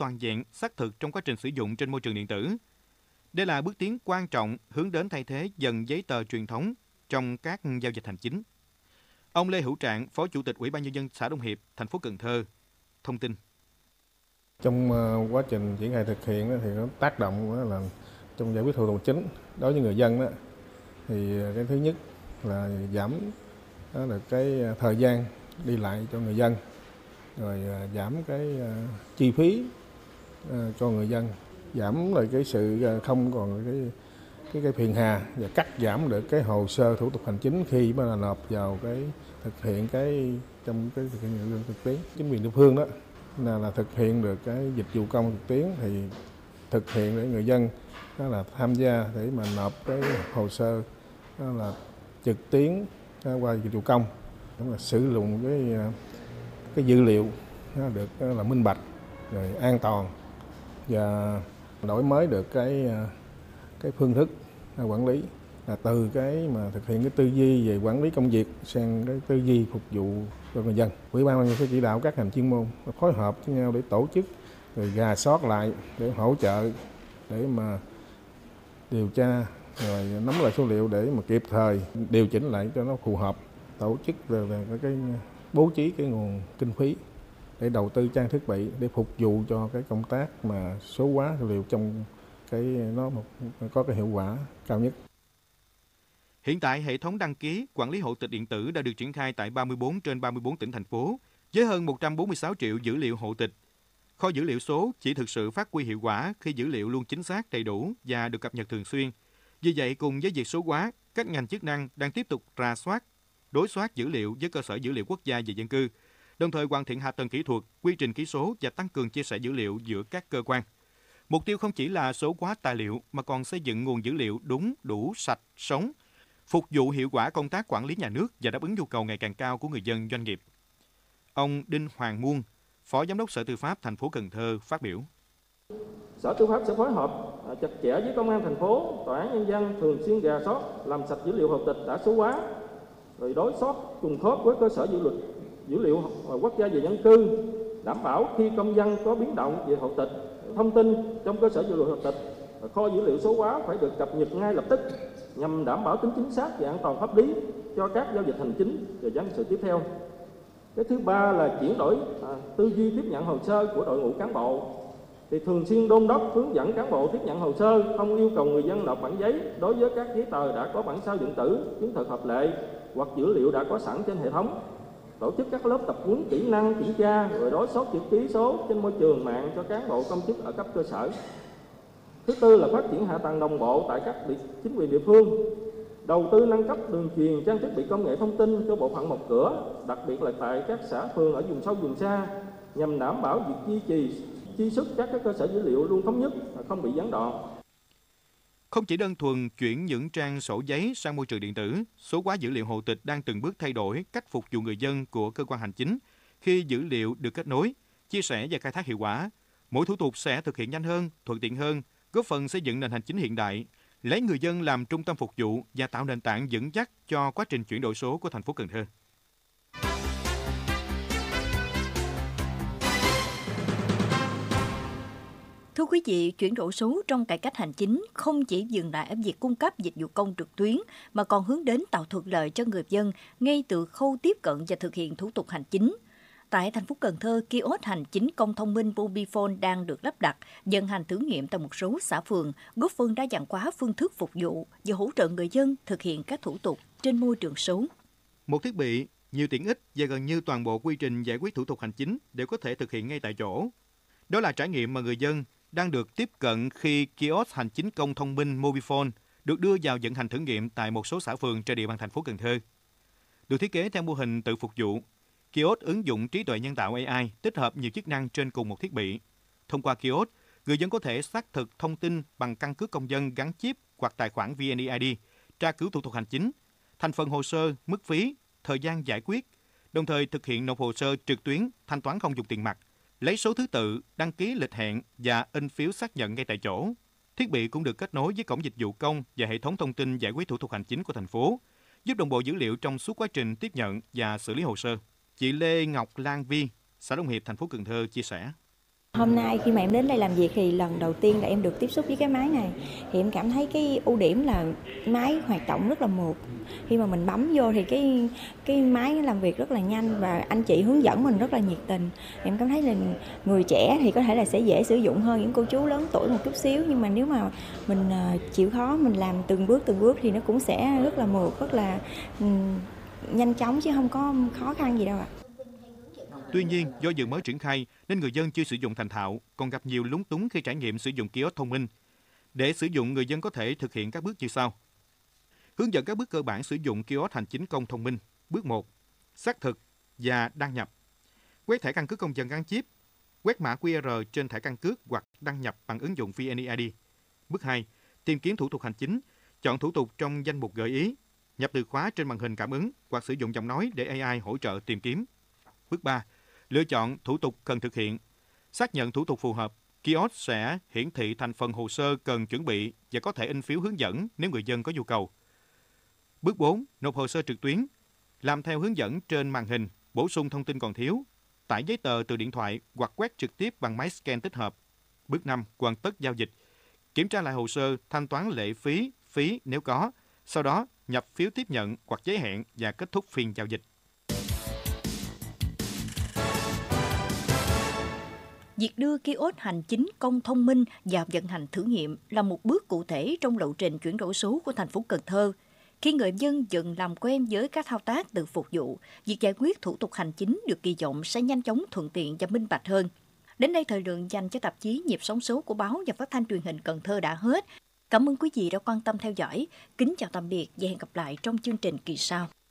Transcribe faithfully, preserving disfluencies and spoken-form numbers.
toàn diện, xác thực trong quá trình sử dụng trên môi trường điện tử. Đây là bước tiến quan trọng hướng đến thay thế dần giấy tờ truyền thống trong các giao dịch hành chính. Ông Lê Hữu Trạng, Phó Chủ tịch Ủy ban Nhân dân xã Đông Hiệp, thành phố Cần Thơ, thông tin. Trong quá trình triển khai thực hiện thì nó tác động là trong giải quyết thủ tục chính đối với người dân đó, thì cái thứ nhất là giảm đó là cái thời gian đi lại cho người dân, rồi giảm cái chi phí cho người dân, giảm rồi cái sự không còn cái cái cái phiền hà và cắt giảm được cái hồ sơ thủ tục hành chính khi mà là nộp vào cái thực hiện cái trong cái thực hiện thực tế. Chính quyền địa phương đó là, là thực hiện được cái dịch vụ công trực tuyến thì thực hiện để người dân đó là tham gia để mà nộp cái hồ sơ đó là trực tuyến qua dịch vụ công, đó là sử dụng cái cái dữ liệu nó được là minh bạch rồi an toàn và đổi mới được cái cái phương thức quản lý, là từ cái mà thực hiện cái tư duy về quản lý công việc sang cái tư duy phục vụ cho người dân. Ủy ban nhân dân sẽ chỉ đạo các ngành chuyên môn phối hợp với nhau để tổ chức rồi rà soát lại để hỗ trợ để mà điều tra rồi nắm lại số liệu để mà kịp thời điều chỉnh lại cho nó phù hợp, tổ chức về, về cái bố trí cái nguồn kinh phí để đầu tư trang thiết bị để phục vụ cho cái công tác mà số hóa dữ liệu trong cái nó có cái hiệu quả cao nhất. Hiện tại, hệ thống đăng ký, quản lý hộ tịch điện tử đã được triển khai tại ba mươi tư trên ba mươi tư tỉnh, thành phố, với hơn một trăm bốn mươi sáu triệu dữ liệu hộ tịch. Kho dữ liệu số chỉ thực sự phát huy hiệu quả khi dữ liệu luôn chính xác, đầy đủ và được cập nhật thường xuyên. Vì vậy, cùng với việc số hóa, các ngành chức năng đang tiếp tục rà soát, đối soát dữ liệu với cơ sở dữ liệu quốc gia về dân cư, đồng thời hoàn thiện hạ tầng kỹ thuật, quy trình ký số và tăng cường chia sẻ dữ liệu giữa các cơ quan. Mục tiêu không chỉ là số hóa tài liệu mà còn xây dựng nguồn dữ liệu đúng, đủ, sạch, sống, phục vụ hiệu quả công tác quản lý nhà nước và đáp ứng nhu cầu ngày càng cao của người dân, doanh nghiệp. Ông Đinh Hoàng Muôn, Phó Giám đốc Sở Tư pháp thành phố Cần Thơ phát biểu. Sở Tư pháp sẽ phối hợp chặt chẽ với Công an thành phố, Tòa án Nhân dân thường xuyên rà soát, làm sạch dữ liệu hộ tịch đã số hóa, rồi đối soát trùng khớp với cơ sở dữ liệu dữ liệu quốc gia về dân cư, đảm bảo khi công dân có biến động về hộ tịch, thông tin trong cơ sở dữ liệu hộ tịch, kho dữ liệu số hóa phải được cập nhật ngay lập tức nhằm đảm bảo tính chính xác và an toàn pháp lý cho các giao dịch hành chính và dân sự tiếp theo. Cái thứ ba là chuyển đổi à, tư duy tiếp nhận hồ sơ của đội ngũ cán bộ, thì thường xuyên đôn đốc hướng dẫn cán bộ tiếp nhận hồ sơ, không yêu cầu người dân nộp bản giấy đối với các giấy tờ đã có bản sao điện tử, chứng thực hợp lệ hoặc dữ liệu đã có sẵn trên hệ thống. Tổ chức các lớp tập huấn kỹ năng kiểm tra rồi đối soát chữ ký số trên môi trường mạng cho cán bộ công chức ở cấp cơ sở. Thứ tư là phát triển hạ tầng đồng bộ tại các chính quyền địa phương, đầu tư nâng cấp đường truyền, trang thiết bị công nghệ thông tin cho bộ phận một cửa, đặc biệt là tại các xã phường ở vùng sâu vùng xa, nhằm đảm bảo việc duy trì truy xuất các cơ sở dữ liệu luôn thống nhất và không bị gián đoạn. Không chỉ đơn thuần chuyển những trang sổ giấy sang môi trường điện tử, số hóa dữ liệu hộ tịch đang từng bước thay đổi cách phục vụ người dân của cơ quan hành chính. Khi dữ liệu được kết nối, chia sẻ và khai thác hiệu quả, mỗi thủ tục sẽ thực hiện nhanh hơn, thuận tiện hơn, góp phần xây dựng nền hành chính hiện đại, lấy người dân làm trung tâm phục vụ và tạo nền tảng vững chắc cho quá trình chuyển đổi số của thành phố Cần Thơ. Thưa quý vị, chuyển đổi số trong cải cách hành chính không chỉ dừng lại ở việc cung cấp dịch vụ công trực tuyến mà còn hướng đến tạo thuận lợi cho người dân ngay từ khâu tiếp cận và thực hiện thủ tục hành chính. Tại thành phố Cần Thơ, kiosk hành chính công thông minh Mobifone đang được lắp đặt, vận hành thử nghiệm tại một số xã phường, góp phần đa dạng hóa phương thức phục vụ và hỗ trợ người dân thực hiện các thủ tục trên môi trường số. Một thiết bị, nhiều tiện ích và gần như toàn bộ quy trình giải quyết thủ tục hành chính đều có thể thực hiện ngay tại chỗ. Đó là trải nghiệm mà người dân đang được tiếp cận khi kiosk hành chính công thông minh Mobifone được đưa vào vận hành thử nghiệm tại một số xã phường trên địa bàn thành phố Cần Thơ. Được thiết kế theo mô hình tự phục vụ, kiosk ứng dụng trí tuệ nhân tạo A I tích hợp nhiều chức năng trên cùng một thiết bị. Thông qua kiosk, người dân có thể xác thực thông tin bằng căn cước công dân gắn chip hoặc tài khoản vê en e i đê, tra cứu thủ tục hành chính, thành phần hồ sơ, mức phí, thời gian giải quyết, đồng thời thực hiện nộp hồ sơ trực tuyến, thanh toán không dùng tiền mặt, lấy số thứ tự, đăng ký lịch hẹn và in phiếu xác nhận ngay tại chỗ. Thiết bị cũng được kết nối với cổng dịch vụ công và hệ thống thông tin giải quyết thủ tục hành chính của thành phố, giúp đồng bộ dữ liệu trong suốt quá trình tiếp nhận và xử lý hồ sơ. Chị Lê Ngọc Lan Vi, xã Đông Hiệp, thành phố Cần Thơ chia sẻ. Hôm nay khi mà em đến đây làm việc thì lần đầu tiên là em được tiếp xúc với cái máy này, thì em cảm thấy cái ưu điểm là máy hoạt động rất là mượt. Khi mà mình bấm vô thì cái cái máy nó làm việc rất là nhanh và anh chị hướng dẫn mình rất là nhiệt tình. Em cảm thấy là người trẻ thì có thể là sẽ dễ sử dụng hơn những cô chú lớn tuổi một chút xíu, nhưng mà nếu mà mình chịu khó mình làm từng bước từng bước thì nó cũng sẽ rất là mượt, rất là um, nhanh chóng chứ không có khó khăn gì đâu ạ. Tuy nhiên, do vừa mới triển khai nên người dân chưa sử dụng thành thạo, còn gặp nhiều lúng túng khi trải nghiệm sử dụng kiosk thông minh. Để sử dụng, người dân có thể thực hiện các bước như sau. Hướng dẫn các bước cơ bản sử dụng kiosk hành chính công thông minh. Bước một. Xác thực và đăng nhập. Quét thẻ căn cước công dân gắn chip. Quét mã quy rờ trên thẻ căn cước hoặc đăng nhập bằng ứng dụng vê en e i đê. Bước hai. Tìm kiếm thủ tục hành chính. Chọn thủ tục trong danh mục gợi ý. Nhập từ khóa trên màn hình cảm ứng hoặc sử dụng giọng nói để a i hỗ trợ tìm kiếm. Bước ba. Lựa chọn thủ tục cần thực hiện. Xác nhận thủ tục phù hợp. Kiosk sẽ hiển thị thành phần hồ sơ cần chuẩn bị và có thể in phiếu hướng dẫn nếu người dân có nhu cầu. Bước bốn. Nộp hồ sơ trực tuyến. Làm theo hướng dẫn trên màn hình, bổ sung thông tin còn thiếu, tải giấy tờ từ điện thoại hoặc quét trực tiếp bằng máy scan tích hợp. Bước năm. Hoàn tất giao dịch. Kiểm tra lại hồ sơ, thanh toán lệ phí, phí nếu có. Sau đó, nhập phiếu tiếp nhận hoặc giấy hẹn và kết thúc phiên giao dịch. Việc đưa kiosk hành chính công thông minh vào vận hành thử nghiệm là một bước cụ thể trong lộ trình chuyển đổi số của thành phố Cần Thơ. Khi người dân dần làm quen với các thao tác tự phục vụ, việc giải quyết thủ tục hành chính được kỳ vọng sẽ nhanh chóng, thuận tiện và minh bạch hơn. Đến đây, thời lượng dành cho tạp chí Nhịp sống số của báo và phát thanh truyền hình Cần Thơ đã hết. Cảm ơn quý vị đã quan tâm theo dõi. Kính chào tạm biệt và hẹn gặp lại trong chương trình kỳ sau.